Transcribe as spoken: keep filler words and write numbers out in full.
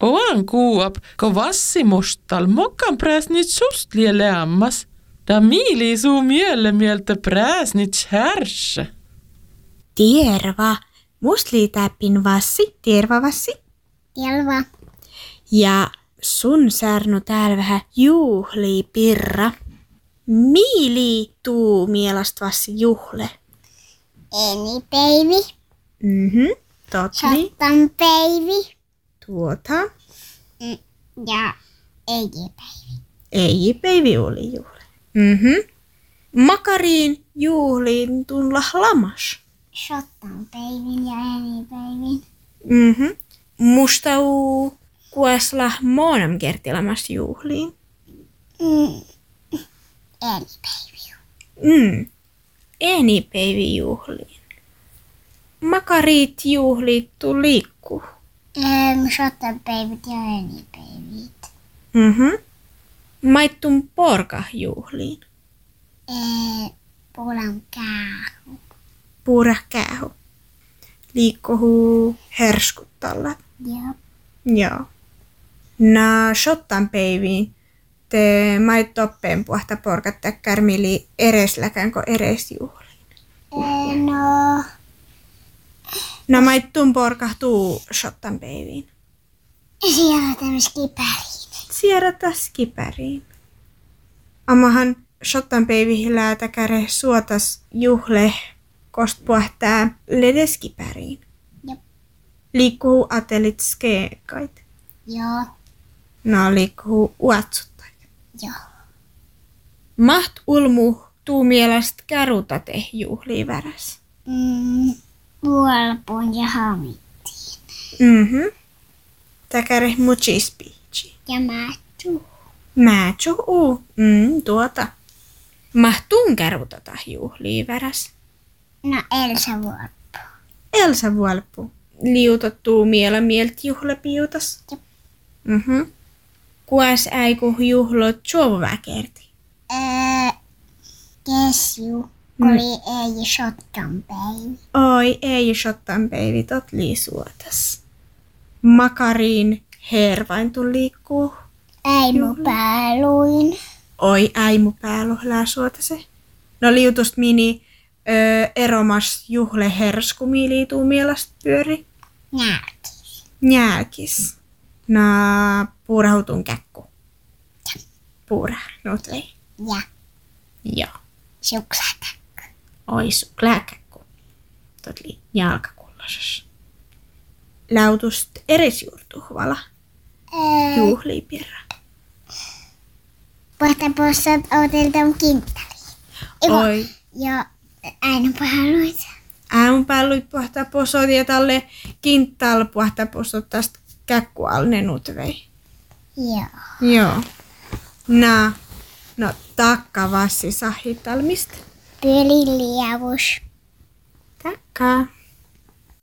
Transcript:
Oan kuuap, ko vassimustal mokan präsnit sustlie leammas. Da miili suu mielle mieltä präsnit härse. Tierva. Mustli täppin vassi, tierva vassi. Tierva. Ja sun särnu täällä vähän juhlii pirra. Miili tuu mielast vassi juhle. Enipäivi. Mhm, totli. Sottanpäivi. Tuota. Mm, ja eijipäivi. Eijipäivi oli juhle. Mhm. Makariin juhliin tulla lamas. Sottanpäivin ja enipäivin. Mhm. Mustau kuesla monam kertilamas juhliin. Mm. Enipäivi. Mm. Enipäivi juhliin. Makariit juhliit tuu liikkuu. Ähm, sottanpäivit ja enipäivit. Mhm. Maittun porka juhliin. Ee, puolan käähu. Puurahkäähu. Liikkuhuu herskuttalla. Joo. Joo. Na shottan päiviin. Te mait toppeen puhta porkat täkkärmili eresläkänkö eresjuhliin. Ee, no... No maittun porka tuu shottan päiviin. Siellä tämmöis kipäriin. Sierata skipäriin. Amahan shottan päiviin läätäkäre suotas juhle kost puhtää ledeskipäriin. Jop. Liikkuu atelit skeekait. Joo. No liikkuu uatsuttait. Joo. Maht ulmu tuu mielestä kärutate juhlii väräs. Mm, puolpun ja hamittiin. Mhm. Täkäre muchispiichi. Ja määttu. Määtsu uu. Mm, tuota. Mahtuun kärutata juhlii väräs. No Elsa Vuorppu. Elsa Vuolppu. Liutattuu miele mielt juhlepiutas. Jop. Mhm. Kuas äiku juhlot suovuväkerti. Öö, kesju. Mm. Oli ei shottanpäivi. Oi, ei shottan päivi tot liisuotas. Makariin hervain tuu liikkuu. Äimu pääluin. Oi, äimu pääluhlää suotase. No liutust mini ö, eromas juhle herskumi liituu mielast pyöri. Nääkis. Njälkis. Na puurahutun käkku. Puura, nuut vei. Ja Joo. suksatakku. Oi, suklääkäkku. Tot li jalkakullasas. Läutust erisjuurtuhvala. Öö, Juhlii pirra. Pohta possat oteltam kinttali. Oi. Ja aina pääluit. Äämpäälluit puhtaa posot ja talle kinttaal puhtaa posot tästä käkkual ne nuut vei. Joo. Joo. Na, no takka vassi sahitalmista. Pyöli liavus. Takka.